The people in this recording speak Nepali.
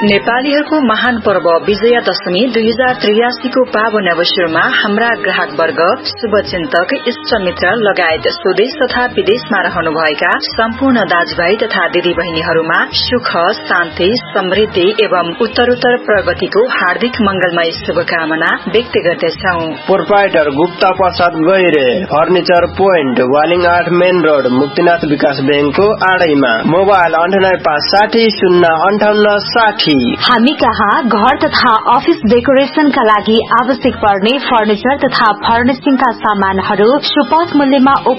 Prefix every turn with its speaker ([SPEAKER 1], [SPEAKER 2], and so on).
[SPEAKER 1] नेपालीहरूको महान पर्व विजयादशमी 2083 को पावन अवसरमा हाम्रा ग्राहक वर्ग, शुभचिन्तक, इष्टमित्र लगायत स्वदेश तथा विदेशमा रहनुभएका सम्पूर्ण दाजुभाइ तथा दिदीबहिनीहरूमा सुख, शान्ति, समृद्धि एवं उत्तरोत्तर प्रगतिको हार्दिक मंगलमय शुभकामना व्यक्त गर्दछौं।
[SPEAKER 2] प्रोप्राइटर गुप्ता प्रसाद गैरे, furniture point, Waling 8 main road, Muktinath विकास बैंकको आडैमा। मोबाइल 9857
[SPEAKER 3] हामी कहाँ घर तथा अफिस डेकोरेशनका लागि आवश्यक पर्ने फर्निचर तथा फर्निशिङका सामानहरू सुपथ मूल्यमा